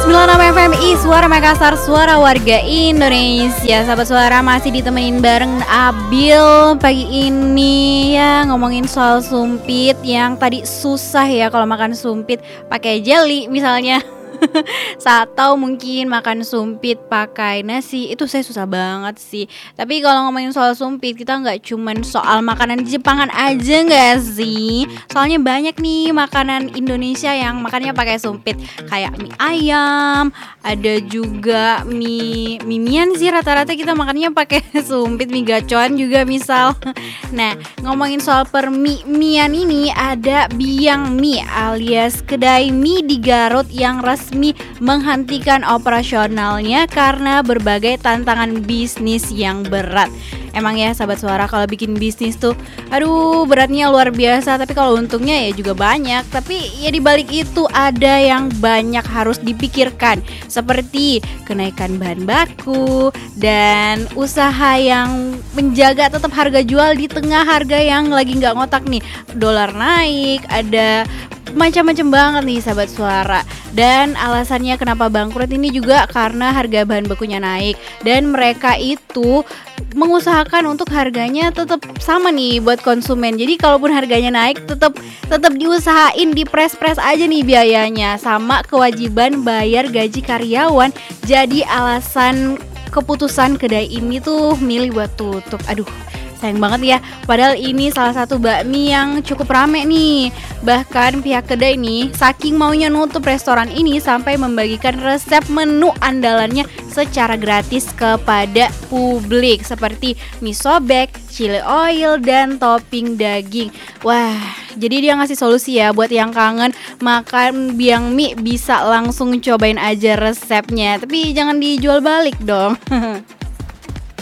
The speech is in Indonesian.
96 FMI Suara Makassar, suara warga Indonesia. Sahabat Suara masih ditemenin bareng Abil pagi ini ya, ngomongin soal sumpit yang tadi susah ya kalau makan sumpit pakai jelly misalnya. Atau mungkin makan sumpit pakai nasi, itu saya susah banget sih. Tapi kalau ngomongin soal sumpit, kita nggak cuman soal makanan Jepangan aja nggak sih? Soalnya banyak nih makanan Indonesia yang makannya pakai sumpit, kayak mie ayam, ada juga mie sih, rata-rata kita makannya pakai sumpit, mie gacoan juga misal. Nah, ngomongin soal permie-mian ini, ada Biang Mie alias kedai mie di Garut yang resmi menghentikan operasionalnya karena berbagai tantangan bisnis yang berat. Emang ya sahabat Suara, kalau bikin bisnis tuh aduh beratnya luar biasa, tapi kalau untungnya ya juga banyak. Tapi ya dibalik itu ada yang banyak harus dipikirkan, seperti kenaikan bahan baku dan usaha yang menjaga tetap harga jual di tengah harga yang lagi nggak ngotak nih. Dolar naik, ada macam-macam banget nih sahabat Suara. Dan alasannya kenapa bangkrut ini juga karena harga bahan bakunya naik, dan mereka itu mengusahakan untuk harganya tetap sama nih buat konsumen. Jadi kalaupun harganya naik, tetap diusahain di press aja nih biayanya, sama kewajiban bayar gaji karyawan. Jadi alasan keputusan kedai ini tuh milih buat tutup. Aduh, sayang banget ya, padahal ini salah satu bakmi yang cukup rame nih. Bahkan pihak kedai nih saking maunya nutup restoran ini sampai membagikan resep menu andalannya secara gratis kepada publik, seperti mie sobek, chili oil, dan topping daging. Wah, jadi dia ngasih solusi ya buat yang kangen makan Biang Mie, bisa langsung cobain aja resepnya. Tapi jangan dijual balik dong.